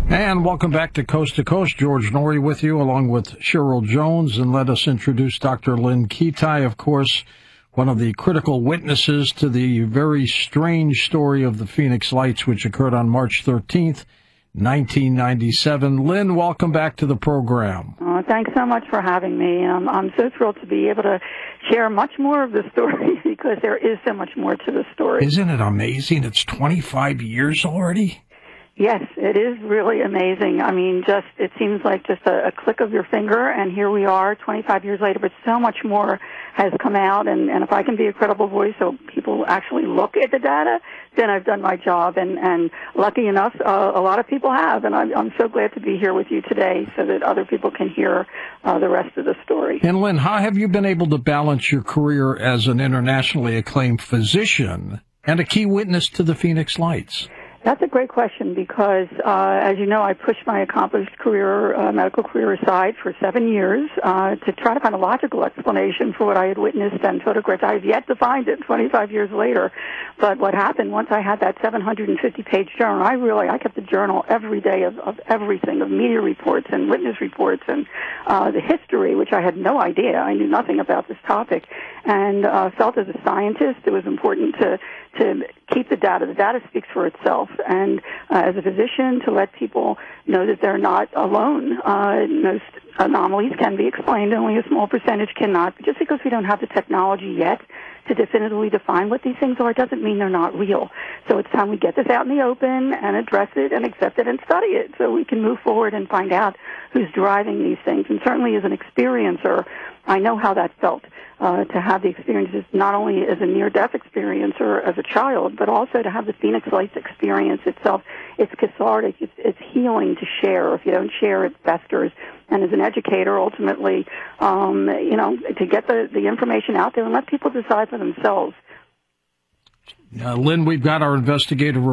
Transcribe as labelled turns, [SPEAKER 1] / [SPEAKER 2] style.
[SPEAKER 1] And welcome back to Coast. George Norrie with you, along with Cheryl Jones. And let us introduce Dr. Lynn Kitei, of course, one of the critical witnesses to the very strange story of the Phoenix Lights, which occurred on March 13th, 1997. Lynn, welcome back to the program.
[SPEAKER 2] Oh, thanks so much for having me. I'm so thrilled to be able to share much more of the story because there is so much more to the story.
[SPEAKER 1] Isn't it amazing? It's 25 years already?
[SPEAKER 2] Yes, it is really amazing. I mean, it seems like just a click of your finger, and here we are 25 years later, but so much more has come out, and if I can be a credible voice so people actually look at the data, then I've done my job, and lucky enough, a lot of people have, and I'm so glad to be here with you today so that other people can hear the rest of the story.
[SPEAKER 1] And Lynn, how have you been able to balance your career as an internationally acclaimed physician and a key witness to the Phoenix Lights?
[SPEAKER 2] That's a great question because, as you know, I pushed my accomplished medical career aside for 7 years to try to find a logical explanation for what I had witnessed and photographed. I have yet to find it 25 years later. But what happened once I had that 750-page journal, I kept a journal every day of everything, of media reports and witness reports and the history, which I had no idea. I knew nothing about this topic, and felt as a scientist it was important to keep the data. The data speaks for itself. And as a physician, to let people know that they're not alone. Most anomalies can be explained. Only a small percentage cannot. But just because we don't have the technology yet to definitively define what these things are doesn't mean they're not real. So it's time we get this out in the open and address it and accept it and study it so we can move forward and find out who's driving these things. And certainly as an experiencer, I know how that felt. To have the experiences not only as a near-death experience or as a child, but also to have the Phoenix Lights experience itself. It's cathartic. It's healing to share. If you don't share, it festers. And as an educator, ultimately, to get the information out there and let people decide for themselves.
[SPEAKER 1] Lynn, we've got our investigative